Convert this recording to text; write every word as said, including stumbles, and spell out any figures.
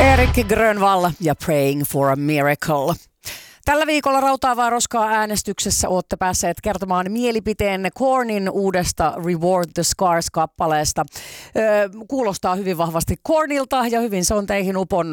Erik Grönvall ja Praying for a Miracle. Tällä viikolla Rautaavaa roskaa äänestyksessä olette päässeet kertomaan mielipiteenne Kornin uudesta Reward the Scars-kappaleesta. Öö, kuulostaa hyvin vahvasti Kornilta ja hyvin se on teihin uponnut.